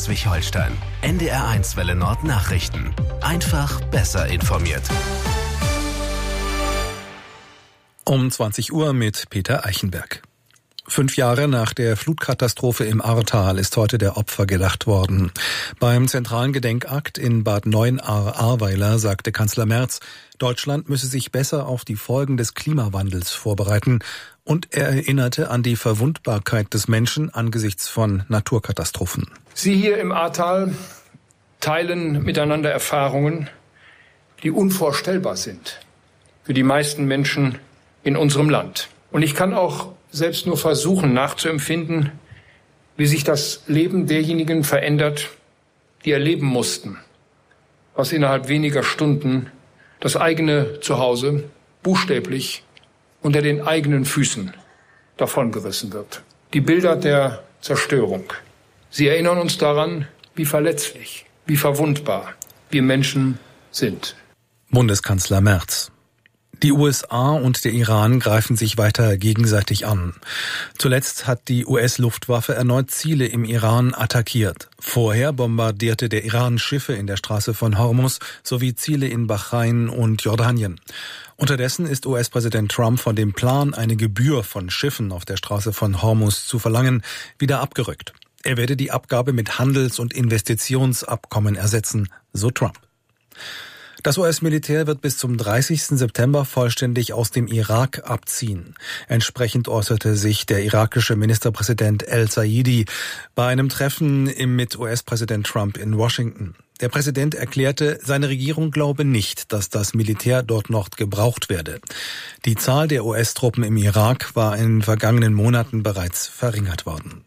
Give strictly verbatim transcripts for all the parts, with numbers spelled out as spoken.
Schleswig-Holstein. N D R eins Welle Nord Nachrichten. Einfach besser informiert. Um zwanzig Uhr mit Peter Eichenberg. Fünf Jahre nach der Flutkatastrophe im Ahrtal ist heute der Opfer gedacht worden. Beim zentralen Gedenkakt in Bad Neuenahr-Ahrweiler sagte Kanzler Merz, Deutschland müsse sich besser auf die Folgen des Klimawandels vorbereiten. Und er erinnerte an die Verwundbarkeit des Menschen angesichts von Naturkatastrophen. Sie hier im Ahrtal teilen miteinander Erfahrungen, die unvorstellbar sind für die meisten Menschen in unserem Land. Und ich kann auch selbst nur versuchen nachzuempfinden, wie sich das Leben derjenigen verändert, die erleben mussten, was innerhalb weniger Stunden das eigene Zuhause buchstäblich unter den eigenen Füßen davongerissen wird. Die Bilder der Zerstörung, sie erinnern uns daran, wie verletzlich, wie verwundbar wir Menschen sind. Bundeskanzler Merz. Die U S A und der Iran greifen sich weiter gegenseitig an. Zuletzt hat die U S-Luftwaffe erneut Ziele im Iran attackiert. Vorher bombardierte der Iran Schiffe in der Straße von Hormuz sowie Ziele in Bahrain und Jordanien. Unterdessen ist U S-Präsident Trump von dem Plan, eine Gebühr von Schiffen auf der Straße von Hormuz zu verlangen, wieder abgerückt. Er werde die Abgabe mit Handels- und Investitionsabkommen ersetzen, so Trump. Das U S-Militär wird bis zum dreißigsten September vollständig aus dem Irak abziehen. Entsprechend äußerte sich der irakische Ministerpräsident El-Saidi bei einem Treffen mit U S-Präsident Trump in Washington. Der Präsident erklärte, seine Regierung glaube nicht, dass das Militär dort noch gebraucht werde. Die Zahl der U S-Truppen im Irak war in den vergangenen Monaten bereits verringert worden.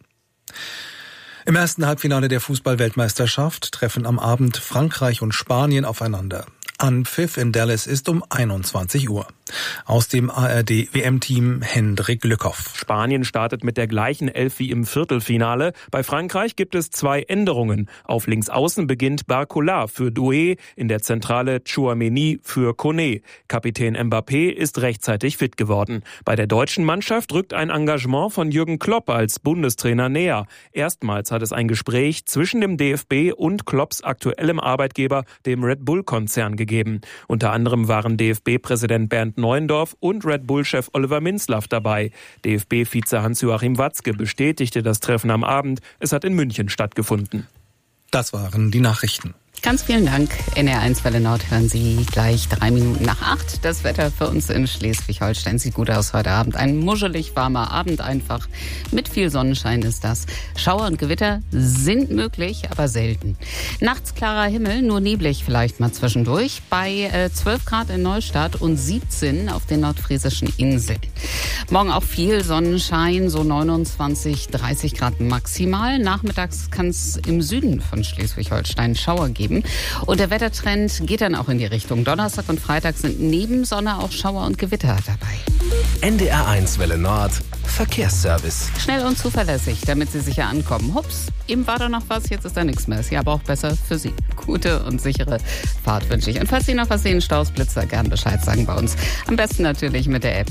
Im ersten Halbfinale der Fußball-Weltmeisterschaft treffen am Abend Frankreich und Spanien aufeinander. Anpfiff in Dallas ist um einundzwanzig Uhr. Aus dem A R D-W M-Team Hendrik Lückhoff. Spanien startet mit der gleichen Elf wie im Viertelfinale. Bei Frankreich gibt es zwei Änderungen. Auf Linksaußen beginnt Barcola für Doué, in der Zentrale Tchouaméni für Koné. Kapitän Mbappé ist rechtzeitig fit geworden. Bei der deutschen Mannschaft rückt ein Engagement von Jürgen Klopp als Bundestrainer näher. Erstmals hat es ein Gespräch zwischen dem D F B und Klopps aktuellem Arbeitgeber, dem Red Bull-Konzern, gegeben. Unter anderem waren D F B-Präsident Bernd Neuendorf und Red Bull-Chef Oliver Minzlaff dabei. D F B-Vize Hans-Joachim Watzke bestätigte das Treffen am Abend. Es hat in München stattgefunden. Das waren die Nachrichten. Ganz vielen Dank. N R eins Welle Nord hören Sie gleich drei Minuten nach acht. Das Wetter für uns in Schleswig-Holstein sieht gut aus heute Abend. Ein muschelig warmer Abend einfach. Mit viel Sonnenschein ist das. Schauer und Gewitter sind möglich, aber selten. Nachts klarer Himmel, nur neblig vielleicht mal zwischendurch. Bei äh, zwölf Grad in Neustadt und siebzehn auf den nordfriesischen Inseln. Morgen auch viel Sonnenschein, so neunundzwanzig, dreißig Grad maximal. Nachmittags kann es im Süden von Schleswig-Holstein Schauer geben. Und der Wettertrend geht dann auch in die Richtung. Donnerstag und Freitag sind neben Sonne auch Schauer und Gewitter dabei. N D R eins Welle Nord Verkehrsservice. Schnell und zuverlässig, damit Sie sicher ankommen. Hups, eben war da noch was, jetzt ist da nichts mehr. Ist ja aber auch besser für Sie. Gute und sichere Fahrt wünsche ich. Und falls Sie noch was sehen, Staus, Blitzer, gern Bescheid sagen bei uns. Am besten natürlich mit der App.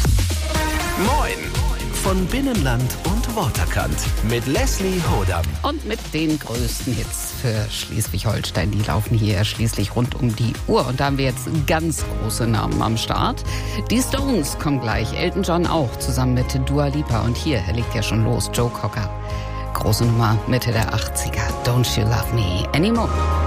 Moin! Von Binnenland und Waterkant mit Leslie Hodam. Und mit den größten Hits für Schleswig-Holstein. Die laufen hier schließlich rund um die Uhr. Und da haben wir jetzt ganz große Namen am Start. Die Stones kommen gleich, Elton John auch, zusammen mit Dua Lipa. Und hier, er legt ja schon los, Joe Cocker. Große Nummer, Mitte der achtziger. Don't You Love Me Anymore.